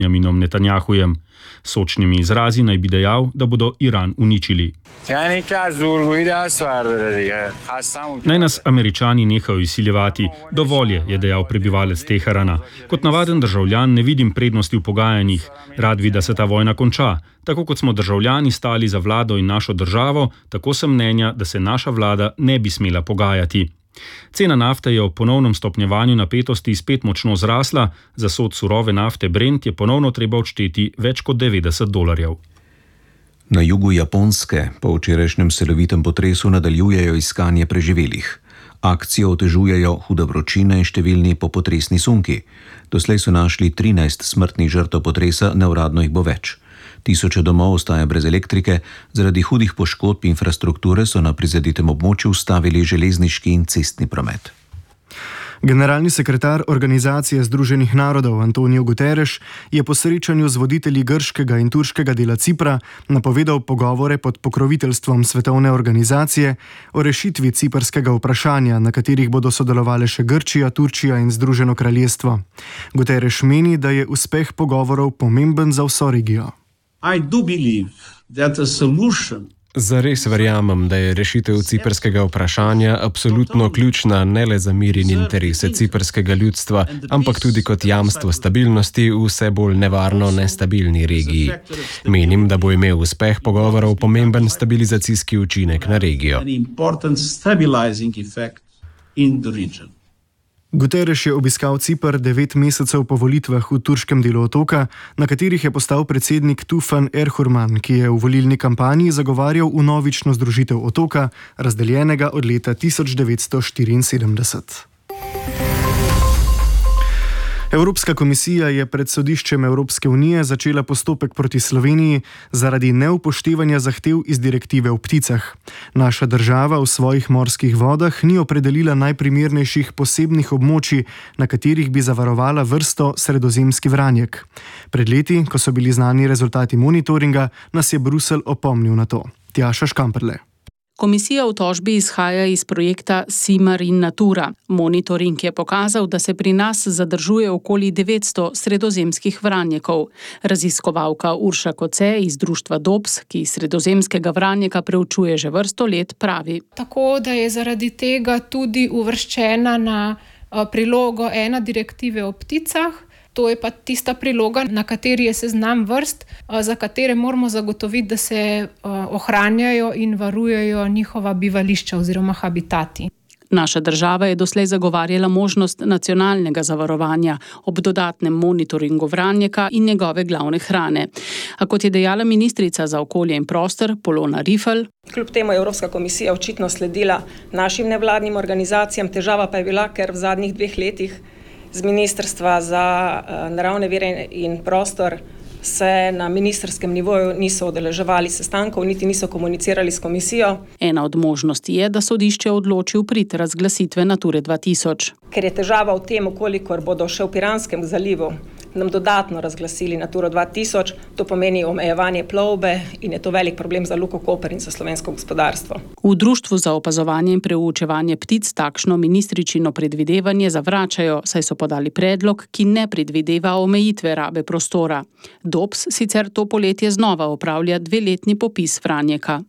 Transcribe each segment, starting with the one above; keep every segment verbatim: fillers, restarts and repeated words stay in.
Benjaminom Netanjahujem. S sočnimi izrazi naj bi dejal, da bodo Iran uničili. Naj nas Američani nehajo izsiljevati. Dovolj je, je dejal prebivalec Teherana. Kot navaden državljan ne vidim prednosti v pogajanjih. Rad bi, da se ta vojna konča. Tako kot smo državljani stali za vlado in našo državo, tako sem mnenja, da se naša vlada ne bi smela pogajati. Cena nafte je ob ponovnem stopnjevanju napetosti spet močno zrasla, za sod surove nafte Brent je ponovno treba odšteti več kot devetdeset dolarjev. Na jugu Japonske po včerajšnjem silovitem potresu nadaljujejo iskanje preživelih. Akcijo otežujejo huda vročina in številni popotresni sunki. Doslej so našli trinajst smrtnih žrtev potresa, neuradno jih bo več. Tisoče domov ostaja brez elektrike, zaradi hudih poškodb infrastrukture so na prizadetem območju ustavili železniški in cestni promet. Generalni sekretar Organizacije združenih narodov Antonio Guterres je po srečanju z voditelji grškega in turškega dela Cipra napovedal pogovore pod pokroviteljstvom svetovne organizacije o rešitvi ciprskega vprašanja, na katerih bodo sodelovale še Grčija, Turčija in Združeno kraljestvo. Guterres meni, da je uspeh pogovorov pomemben za vso regijo. I do believe that a solution Zares verjamem, da je rešitev ciprskega vprašanja absolutno ključna ne le za mir in interese ciprskega ljudstva, ampak tudi kot jamstvo stabilnosti v vse bolj nevarno nestabilni regiji. Menim, da bo imel uspeh pogovorov pomemben stabilizacijski učinek na regijo. Guterres je obiskal Cipr devet mesecev po volitvah v turškem delu otoka, na katerih je postal predsednik Tufan Erhurman, ki je v volilni kampanji zagovarjal vnovično združitev otoka, razdeljenega od leta tisoč devetsto štiriinsedemdeset. Evropska komisija je pred sodiščem Evropske unije začela postopek proti Sloveniji zaradi neupoštevanja zahtev iz direktive o pticah. Naša država v svojih morskih vodah ni opredelila najprimernejših posebnih območij, na katerih bi zavarovala vrsto sredozemski vranjek. Pred leti, ko so bili znani rezultati monitoringa, nas je Bruselj opomnil na to. Tjaša Škamperle. Komisija v tožbi izhaja iz projekta Sea Marine Natura. Monitoring je pokazal, da se pri nas zadržuje okoli devetsto sredozemskih vranjekov. Raziskovalka Urša Koce iz društva Dops, ki sredozemskega vranjeka preučuje že vrsto let, pravi. Tako da je zaradi tega tudi uvrščena na prilogo ena direktive o pticah. To je pa tista priloga, na kateri je seznam vrst, za katere moramo zagotoviti, da se ohranjajo in varujejo njihova bivališča oziroma habitati. Naša država je doslej zagovarjala možnost nacionalnega zavarovanja ob dodatnem monitoringu vranjeka in njegove glavne hrane. A kot je dejala ministrica za okolje in prostor Polona Rifel, kljub temu je Evropska komisija očitno sledila našim nevladnim organizacijam, težava pa je bila, ker v zadnjih dveh letih z Ministrstva za naravne vire in prostor se na ministrskem nivoju niso udeleževali sestankov, niti niso komunicirali s komisijo. Ena od možnosti je, da sodišče odloči v prid razglasitve Nature dva tisoč. Ker je težava v tem, kolikor bodo še v Piranskem zalivu nam dodatno razglasili Naturo dva tisoč, to pomeni omejevanje plovbe in je to velik problem za Luko Koper in za slovensko gospodarstvo. V Društvu za opazovanje in preučevanje ptic takšno ministričino predvidevanje zavračajo, saj so podali predlog, ki ne predvideva omejitve rabe prostora. Dops sicer to poletje znova opravlja dveletni popis vranjeka.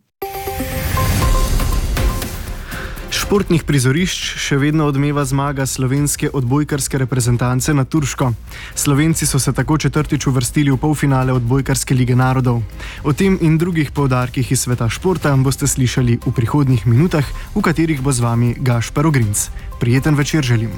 Športnih prizorišč še vedno odmeva zmaga slovenske odbojkarske reprezentance na Turško. Slovenci so se tako četrtič uvrstili v polfinale odbojkarske lige narodov. O tem in drugih poudarkih iz sveta športa boste slišali v prihodnjih minutah, v katerih bo z vami Gašper Ogrinc. Prijeten večer želim.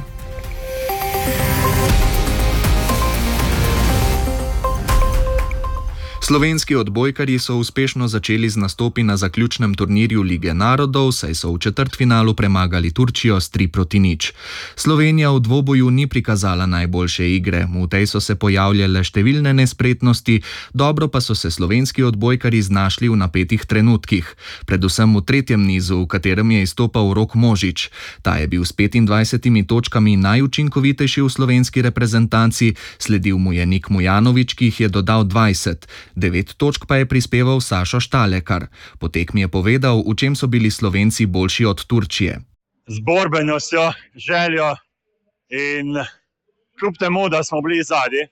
Slovenski odbojkarji so uspešno začeli z nastopi na zaključnem turnirju Lige narodov, saj so v četrtfinalu premagali Turčijo s tri proti nič. Slovenija v dvoboju ni prikazala najboljše igre, v tej so se pojavljale številne nespretnosti, dobro pa so se slovenski odbojkarji znašli v napetih trenutkih, predvsem v tretjem nizu, v katerem je izstopal Rok Možič. Ta je bil s petindvajsetimi točkami najučinkovitejši v slovenski reprezentanci, sledil mu je Nik Mujanović, ki jih je dodal dvajset. Devet točk pa je prispeval Sašo Štalekar. Po tekmi je povedal, v čem so bili Slovenci boljši od Turčije. Z borbenostjo, željo in kljub temu, da smo bili zadnji,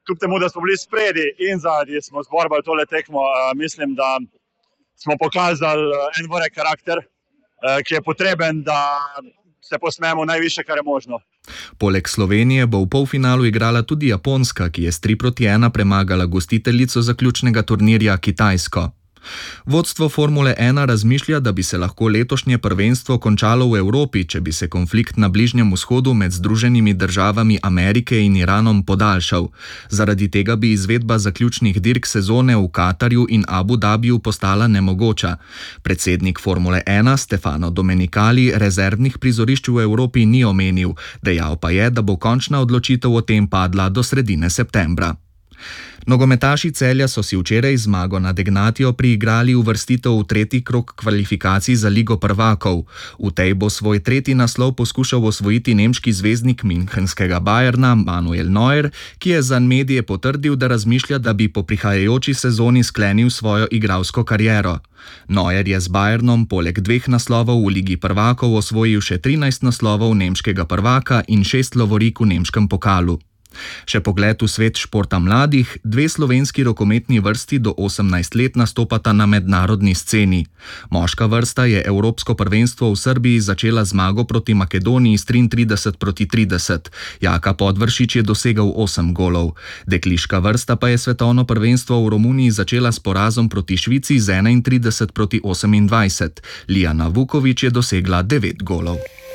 kljub temu, da smo bili spredi in zadnji, smo zborbali tole tekmo. Mislim, da smo pokazali en vrek karakter, ki je potreben, da se posmejemo najviše, kar je možno. Poleg Slovenije bo v polfinalu igrala tudi Japonska, ki je s tri proti ena premagala gostiteljico zaključnega turnirja Kitajsko. Vodstvo Formule ena razmišlja, da bi se lahko letošnje prvenstvo končalo v Evropi, če bi se konflikt na Bližnjem vzhodu med Združenimi državami Amerike in Iranom podaljšal. Zaradi tega bi izvedba zaključnih dirk sezone v Katarju in Abu Dhabiju postala nemogoča. Predsednik Formule ena Stefano Domenicali rezervnih prizorišč v Evropi ni omenil, dejal pa je, da bo končna odločitev o tem padla do sredine septembra. Nogometaši Celja so si včeraj zmago nad Ignatijo priigrali uvrstitev v tretji krog kvalifikacij za Ligo prvakov. V tej bo svoj tretji naslov poskušal osvojiti nemški zvezdnik münchenskega Bayerna Manuel Neuer, ki je za medije potrdil, da razmišlja, da bi po prihajajoči sezoni sklenil svojo igralsko kariero. Neuer je z Bayernom poleg dveh naslovov v Ligi prvakov osvojil še trinajst naslovov nemškega prvaka in šest lovorik v nemškem pokalu. Še pogled v svet športa mladih, dve slovenski rokometni vrsti do osemnajst let nastopata na mednarodni sceni. Moška vrsta je Evropsko prvenstvo v Srbiji začela zmago proti Makedoniji s triintrideset proti trideset. Jaka Podvršič je dosegel osem golov. Dekliška vrsta pa je svetovno prvenstvo v Romuniji začela s porazom proti Švici z enaintrideset proti osemindvajset. Lijana Vuković je dosegla devet golov.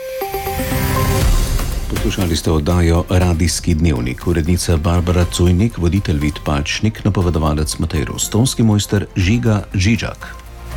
Poslušali ste oddajo Radijski dnevnik, urednica Barbara Cojnik, voditelj Vid Palčnik, napovedovalec Matej Rostovski, mojster Žiga Žižak.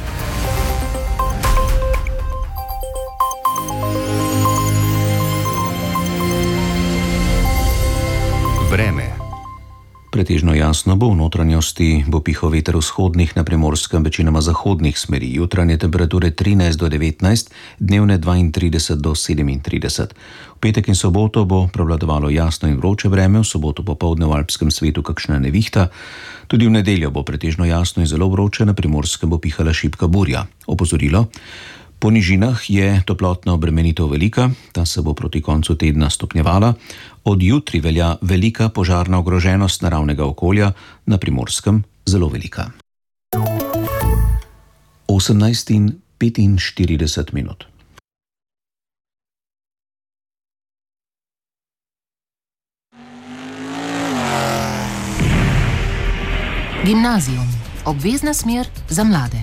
Vreme. Pretežno jasno bo, v notranjosti bo pihal veter vzhodnih, na Primorskem večinoma zahodnih smeri, jutranje temperature trinajst do devetnajst, dnevne dvaintrideset do sedemintrideset. V petek in soboto bo prevladovalo jasno in vroče vreme, v soboto popoldne v alpskem svetu kakšna nevihta, tudi v nedeljo bo pretežno jasno in zelo vroče, na Primorskem bo pihala šibka burja. Opozorilo. Po nižinah je toplotna obremenitev velika, ta se bo proti koncu tedna stopnjevala. Od jutri velja velika požarna ogroženost naravnega okolja, na Primorskem zelo velika. osemnajst in petinštirideset minut. Gimnazijum. Obvezna smer za mlade.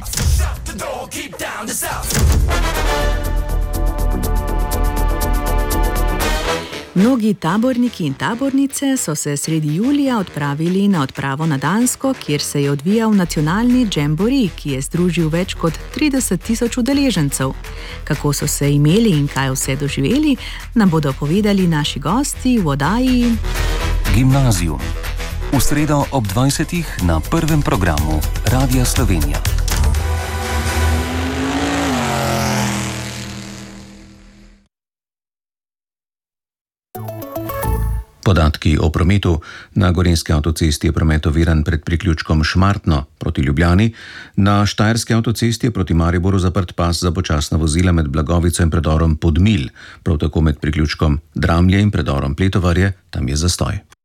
Mnogi taborniki in tabornice so se sredi julija odpravili na odpravo na Dansko, kjer se je odvijal nacionalni džembori, ki je združil več kot trideset tisoč udeležencev. Kako so se imeli in kaj vse doživeli, nam bodo povedali naši gosti v oddaji Gimnazijum. V sredo ob dvajsetih na prvem programu Radia Slovenija. Podatki o prometu. Na Gorenjski avtocesti je promet oviran pred priključkom Šmartno proti Ljubljani. Na Štajerski avtocesti je proti Mariboru zaprt pas za počasna vozila med Blagovico in predorom Podmilj. Prav tako med priključkom Dramlje in predorom Pletovarje, tam je zastoj.